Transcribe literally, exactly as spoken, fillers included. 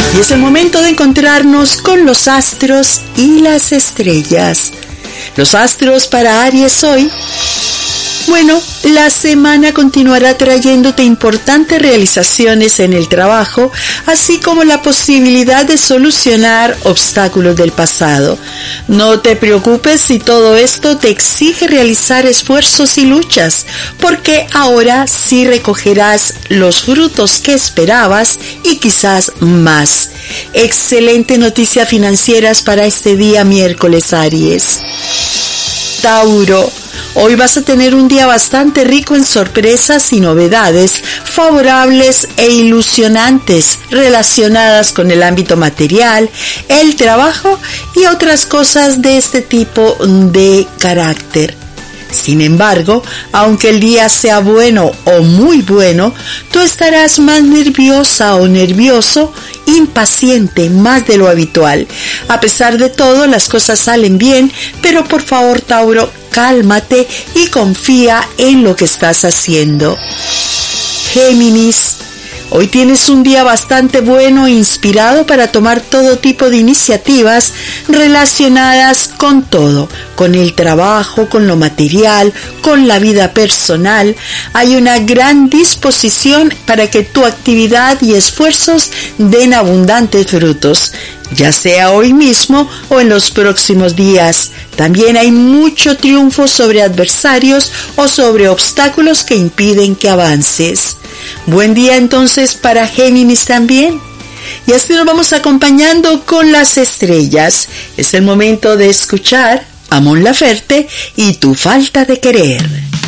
Y es el momento de encontrarnos con los astros y las estrellas. Los astros para Aries hoy. Bueno, la semana continuará trayéndote importantes realizaciones en el trabajo, así como la posibilidad de solucionar obstáculos del pasado. No te preocupes si todo esto te exige realizar esfuerzos y luchas, porque ahora sí recogerás los frutos que esperabas y quizás más. Excelente noticia financieras para este día miércoles, Aries. Tauro. Hoy vas a tener un día bastante rico en sorpresas y novedades favorables e ilusionantes relacionadas con el ámbito material, el trabajo y otras cosas de este tipo de carácter. Sin embargo, aunque el día sea bueno o muy bueno, tú estarás más nerviosa o nervioso, impaciente más de lo habitual. A pesar de todo, las cosas salen bien, pero por favor, Tauro, cálmate y confía en lo que estás haciendo. Géminis. Hoy tienes un día bastante bueno e inspirado para tomar todo tipo de iniciativas relacionadas con todo, con el trabajo, con lo material, con la vida personal. Hay una gran disposición para que tu actividad y esfuerzos den abundantes frutos, ya sea hoy mismo o en los próximos días. También hay mucho triunfo sobre adversarios o sobre obstáculos que impiden que avances. Buen día entonces para Géminis también. Y así nos vamos acompañando con las estrellas. Es el momento de escuchar a Mon Laferte y Tu falta de querer.